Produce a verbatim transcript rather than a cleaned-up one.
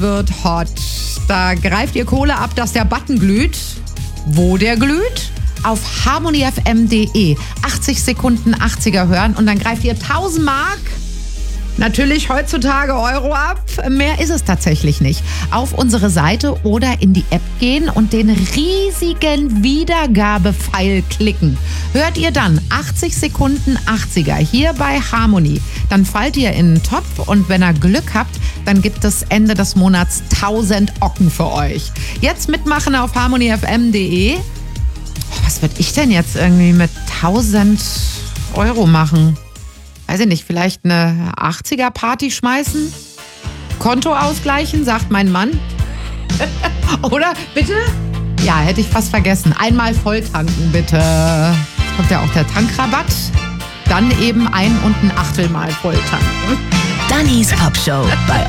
wird hot. Da greift ihr Kohle ab, dass der Button glüht. Wo der glüht? Auf harmony f m punkt d e. achtzig Sekunden achtziger hören und dann greift ihr tausend Mark. Natürlich heutzutage Euro ab. Mehr ist es tatsächlich nicht. Auf unsere Seite oder in die App gehen und den riesigen Wiedergabepfeil klicken. Hört ihr dann achtzig Sekunden achtziger hier bei Harmony. Dann fallt ihr in den Topf und wenn ihr Glück habt, dann gibt es Ende des Monats tausend Ocken für euch. Jetzt mitmachen auf harmony f m punkt d e. Was würde ich denn jetzt irgendwie mit tausend Euro machen? Weiß ich nicht, vielleicht eine achtziger-Party schmeißen? Konto ausgleichen, sagt mein Mann. Oder, bitte? Ja, hätte ich fast vergessen. Einmal volltanken, bitte. Kommt ja auch der Tankrabatt. Dann eben ein und ein Achtel Mal volltanken. Dannys Pop Show bei